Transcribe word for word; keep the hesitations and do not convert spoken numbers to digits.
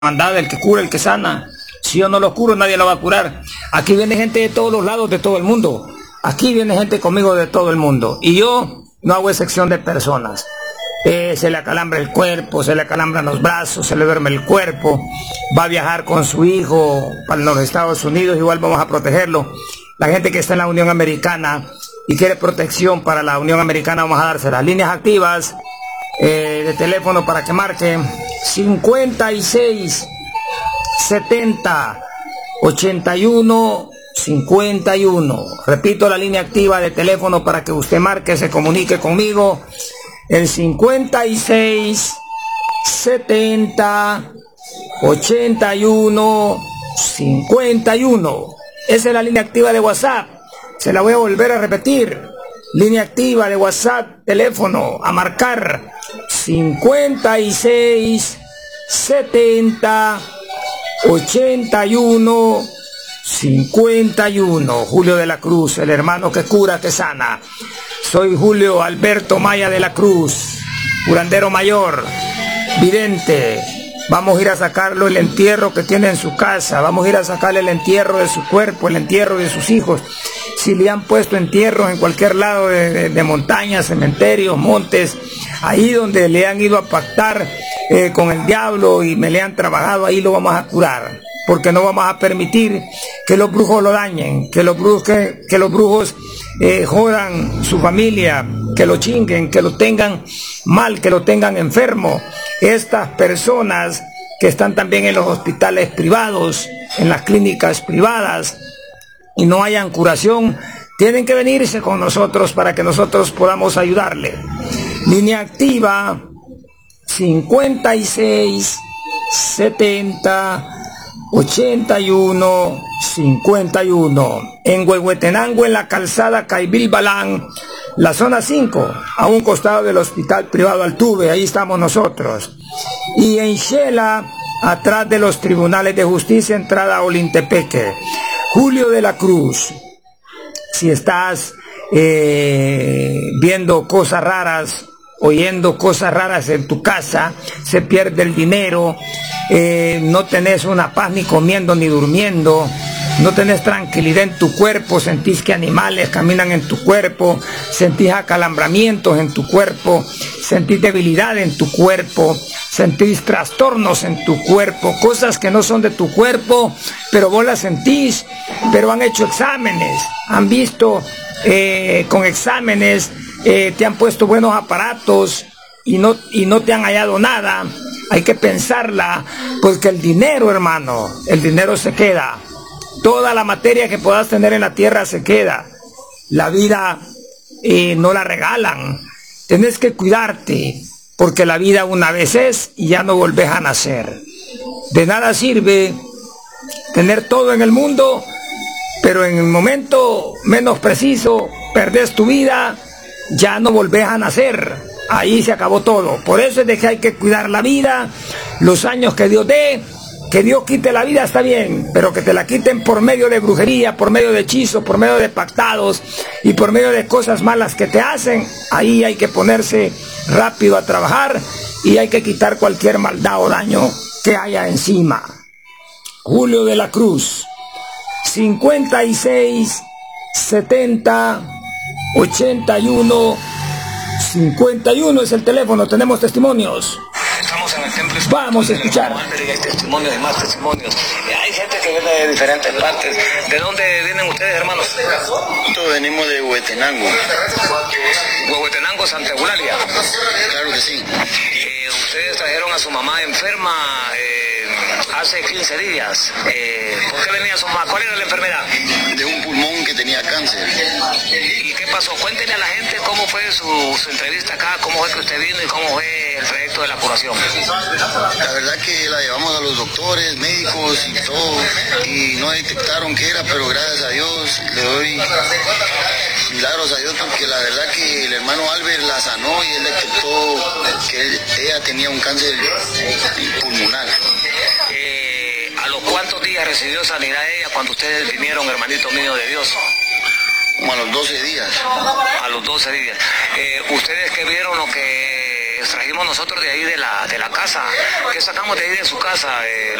Mandada, el que cura, el que sana. Si yo no lo curo, nadie lo va a curar. Aquí viene gente de todos los lados, de todo el mundo. Aquí viene gente conmigo de todo el mundo. Y yo no hago excepción de personas. Eh, se le acalambra el cuerpo, se le acalambran los brazos, se le duerme el cuerpo. Va a viajar con su hijo para los Estados Unidos, igual vamos a protegerlo. La gente que está en la Unión Americana y quiere protección para la Unión Americana, vamos a dárselas. Líneas activas eh, de teléfono para que marquen cincuenta y seis setenta ochenta y uno cincuenta y uno. Repito, la línea activa de teléfono para que usted marque, se comunique conmigo. El cincuenta y seis setenta ochenta y uno cincuenta y uno. Esa es la línea activa de WhatsApp. Se la voy a volver a repetir. Línea activa de WhatsApp, teléfono a marcar cincuenta y seis setenta ochenta y uno cincuenta y uno. Julio de la Cruz, el hermano que cura, que sana. Soy Julio Alberto Maya de la Cruz, curandero mayor, vidente. Vamos a ir a sacarlo el entierro que tiene en su casa, vamos a ir a sacarle el entierro de su cuerpo, el entierro de sus hijos. Si le han puesto entierros en cualquier lado de, de, de montañas, cementerios, montes, ahí donde le han ido a pactar eh, con el diablo y me le han trabajado, ahí lo vamos a curar. Porque no vamos a permitir que los brujos lo dañen, que los brujos, que, que los brujos eh, jodan su familia, que lo chinguen, que lo tengan mal, que lo tengan enfermo. Estas personas que están también en los hospitales privados, en las clínicas privadas, y no hayan curación, tienen que venirse con nosotros para que nosotros podamos ayudarle. Línea activa cincuenta y seis setenta ochenta y uno cincuenta y uno. En Huehuetenango, en la calzada Caibil Balán, la zona cinco, a un costado del hospital privado Altuve, ahí estamos nosotros. Y en Xela, atrás de los tribunales de justicia, entrada a Olintepeque. Julio de la Cruz, si estás eh, viendo cosas raras, oyendo cosas raras en tu casa, se pierde el dinero, eh, no tenés una paz ni comiendo ni durmiendo, no tenés tranquilidad en tu cuerpo, sentís que animales caminan en tu cuerpo, sentís acalambramientos en tu cuerpo, sentís debilidad en tu cuerpo, sentís trastornos en tu cuerpo, cosas que no son de tu cuerpo, pero vos las sentís, pero han hecho exámenes, han visto eh, con exámenes, eh, te han puesto buenos aparatos y no, y no te han hallado nada. Hay que pensarla, porque el dinero, hermano, el dinero se queda. Toda la materia que puedas tener en la tierra se queda. La vida eh, no la regalan. Tenés que cuidarte, porque la vida una vez es y ya no volvés a nacer. De nada sirve tener todo en el mundo, pero en el momento menos preciso perdés tu vida, ya no volvés a nacer. Ahí se acabó todo. Por eso es de que hay que cuidar la vida, los años que Dios dé. Que Dios quite la vida está bien, pero que te la quiten por medio de brujería, por medio de hechizos, por medio de pactados y por medio de cosas malas que te hacen, ahí hay que ponerse rápido a trabajar y hay que quitar cualquier maldad o daño que haya encima. Julio de la Cruz, cincuenta y seis setenta ochenta y uno cincuenta y uno es el teléfono, tenemos testimonios. Estamos en el templo. Vamos a escuchar. Hay testimonios y más testimonios. Hay gente que viene de diferentes partes. ¿De dónde vienen ustedes, hermanos? Nosotros venimos de Huehuetenango. Huehuetenango, Santa Eulalia. Claro que sí. Eh, ustedes trajeron a su mamá enferma eh, hace quince días. Eh, ¿Por qué venía su mamá? ¿Cuál era la enfermedad? De un pulmón que tenía cáncer. ¿Y qué pasó? Cuéntenle a la gente cómo fue su, su entrevista acá, cómo fue que usted vino y cómo fue el trayecto de la curación. La verdad que la llevamos a los doctores, médicos y todo, y no detectaron qué era, pero gracias a Dios le doy milagros a Dios, porque la verdad que el hermano Albert la sanó y él detectó que él, ella tenía un cáncer pulmonar. Eh, ¿A los cuántos días recibió sanidad ella cuando ustedes vinieron, hermanito mío de Dios? Como a los doce días. A los doce días. Eh, ¿Ustedes que vieron lo que extrajimos nosotros de ahí de la, de la casa. ¿Qué sacamos de ahí de su casa? Eh,